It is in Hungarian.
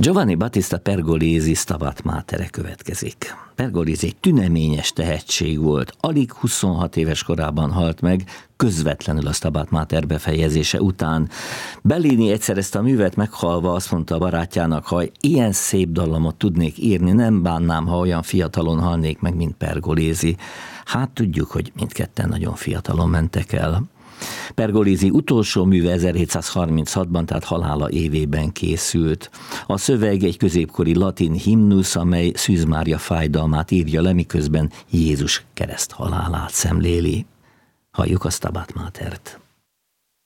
Giovanni Battista Pergolesi Stabat Matere következik. Pergolesi egy tüneményes tehetség volt, alig 26 éves korában halt meg, közvetlenül a Stabat Mater befejezése után. Bellini egyszer ezt a művet meghalva azt mondta a barátjának, ha ilyen szép dallamot tudnék írni, nem bánnám, ha olyan fiatalon halnék meg, mint Pergolesi. Hát tudjuk, hogy mindketten nagyon fiatalon mentek el. Pergolesi utolsó műve 1736-ban, tehát halála évében készült. A szöveg egy középkori latin himnusz, amely Szűz Mária fájdalmát írja le, miközben Jézus kereszt halálát szemléli. Halljuk a Stabat Matert.